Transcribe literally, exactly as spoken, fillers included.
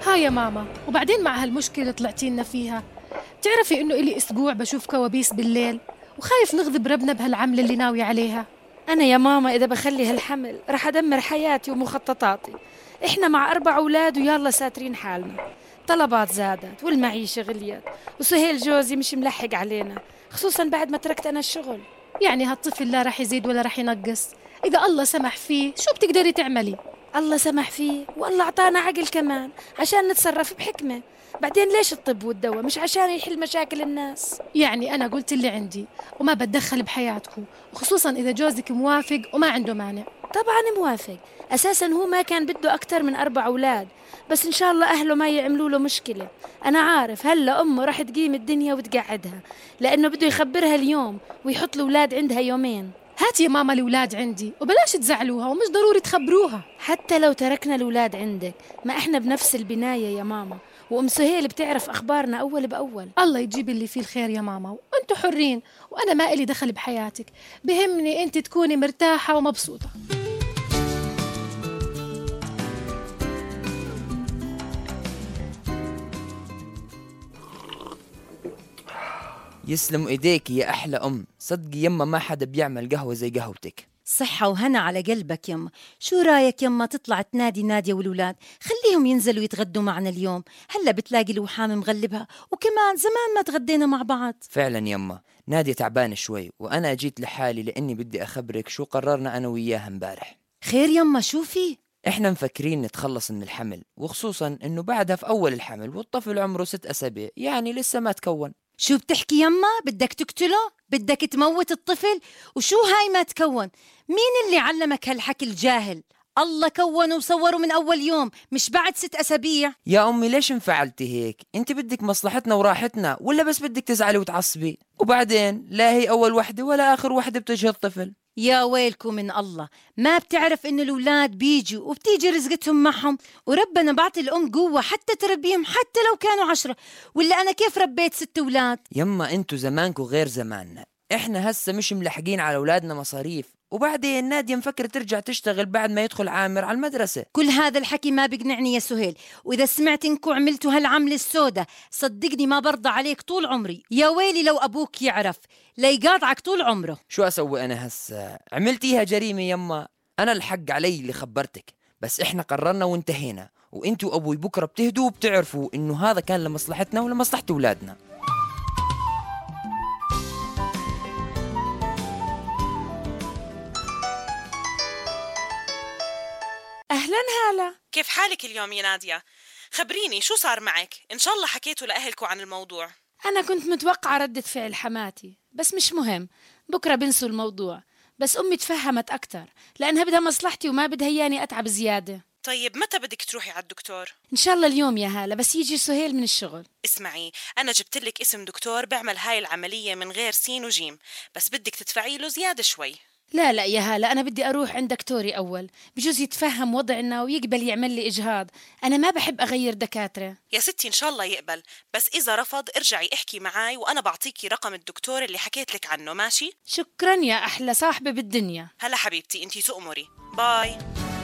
ها يا ماما، وبعدين مع هالمشكلة طلعتي لنا فيها. بتعرفي إنه إلي أسبوع بشوف كوابيس بالليل، وخايف نغضب ربنا بهالعملة اللي ناوي عليها. أنا يا ماما إذا بخلي هالحمل رح أدمر حياتي ومخططاتي. إحنا مع أربع أولاد ويلا ساترين حالنا. طلبات زادت والمعيشة غليت، وسهيل جوزي مش ملحق علينا، خصوصا بعد ما تركت أنا الشغل. يعني هالطفل لا رح يزيد ولا رح ينقص، إذا الله سمح فيه شو بتقدري تعملي؟ الله سمح فيه والله أعطانا عقل كمان عشان نتصرف بحكمة. بعدين ليش الطب والدواء؟ مش عشان يحل مشاكل الناس. يعني أنا قلت اللي عندي وما بتدخل بحياتكم، وخصوصا إذا جوزك موافق وما عنده مانع. طبعا موافق، أساسا هو ما كان بده أكتر من أربع أولاد، بس إن شاء الله أهله ما يعملوا له مشكلة. أنا عارف هلا أمه راح تقيم الدنيا وتقعدها، لأنه بده يخبرها اليوم ويحط الأولاد عندها يومين. هات يا ماما الأولاد عندي وبلاش تزعلوها، ومش ضروري تخبروها. حتى لو تركنا الأولاد عندك ما إحنا بنفس البناية يا ماما، وأم سهيل بتعرف أخبارنا أول بأول. الله يجيب اللي فيه الخير يا ماما، وأنتوا حرين، وأنا ما إلي دخل بحياتك. بهمني أنت تكوني مرتاحة ومبسوطة. يسلم ايديك يا احلى ام، صدقي يما ما حدا بيعمل قهوه زي قهوتك. صحة وهنا على قلبك يما. شو رايك يما تطلع تنادي نادية والولاد، خليهم ينزلوا يتغدوا معنا اليوم، هلا بتلاقي الوحام مغلبها، وكمان زمان ما تغدينا مع بعض. فعلا يما، نادية تعبانة شوي وانا جيت لحالي لاني بدي اخبرك شو قررنا انا وياها امبارح. خير يما، شو في؟ احنا مفكرين نتخلص من الحمل، وخصوصا انه بعدها في اول الحمل والطفل عمره ست اسابيع، يعني لسه ما تكون. شو بتحكي يما؟ بدك تقتله؟ بدك تموت الطفل؟ وشو هاي ما تكون؟ مين اللي علمك هالحكي الجاهل؟ الله كونه وصوره من أول يوم، مش بعد ست أسابيع. يا أمي ليش انفعلتي هيك؟ انت بدك مصلحتنا وراحتنا، ولا بس بدك تزعلي وتعصبي؟ وبعدين لا هي أول وحدة ولا آخر وحدة بتجهض طفل. يا ويلكم من الله، ما بتعرف إنه الأولاد بيجوا وبتيجي رزقتهم معهم، وربنا بعطي الأم قوة حتى تربيهم حتى لو كانوا عشرة. ولا أنا كيف ربيت ست أولاد؟ يما انتو زمانكو غير زماننا، احنا هسه مش ملحقين على أولادنا مصاريف، وبعدين نادية مفكرة ترجع تشتغل بعد ما يدخل عامر على المدرسة. كل هذا الحكي ما بقنعني يا سهيل، وإذا سمعت إنكو عملتوا هالعملة السودة صدقني ما برضى عليك طول عمري. يا ويلي لو أبوك يعرف ليقاطعك طول عمره. شو أسوي أنا هسه؟ عملتيها جريمة يما، أنا الحق علي اللي خبرتك، بس إحنا قررنا وانتهينا، وإنتوا وأبوي بكرة بتهدوا وبتعرفوا إنه هذا كان لمصلحتنا ولمصلحة أولادنا. أهلا هلا، كيف حالك اليوم يا نادية؟ خبريني شو صار معك؟ إن شاء الله حكيتوا لأهلكوا عن الموضوع. أنا كنت متوقعة ردة فعل حماتي، بس مش مهم، بكرة بنسوا الموضوع. بس أمي تفهمت أكتر لأنها بدها مصلحتي وما بدها ياني أتعب زيادة. طيب متى بدك تروحي على الدكتور؟ إن شاء الله اليوم يا هالة، بس يجي سهيل من الشغل. اسمعي، أنا جبتلك اسم دكتور بيعمل هاي العملية من غير سين وجيم، بس بدك تدفعي له زيادة شوي. لا لا يا هالة، أنا بدي أروح عند دكتوري أول، بجوز يتفهم وضعنا ويقبل يعمل لي إجهاض. أنا ما بحب أغير دكاترة. يا ستي إن شاء الله يقبل، بس إذا رفض ارجعي احكي معاي وأنا بعطيكي رقم الدكتور اللي حكيت لك عنه، ماشي؟ شكرا يا أحلى صاحبة بالدنيا. هلا حبيبتي، انتي تؤمري. باي.